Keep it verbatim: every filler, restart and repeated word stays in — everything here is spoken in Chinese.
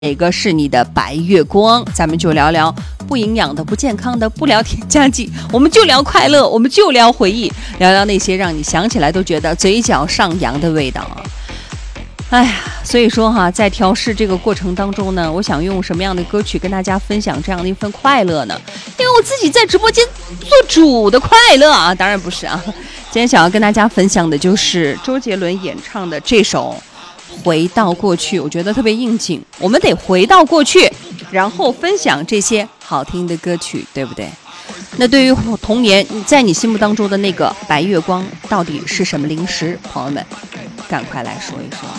哪个是你的白月光？咱们就聊聊不营养的、不健康的，不聊添加剂，我们就聊快乐，我们就聊回忆，聊聊那些让你想起来都觉得嘴角上扬的味道啊！哎呀，所以说哈，在调试这个过程当中呢，我想用什么样的歌曲跟大家分享这样的一份快乐呢？因为我自己在直播间做主的快乐啊，当然不是啊。今天想要跟大家分享的就是周杰伦演唱的这首回到过去，我觉得特别应景，我们得回到过去，然后分享这些好听的歌曲，对不对？那对于童年在你心目当中的那个白月光到底是什么零食？朋友们赶快来说一说。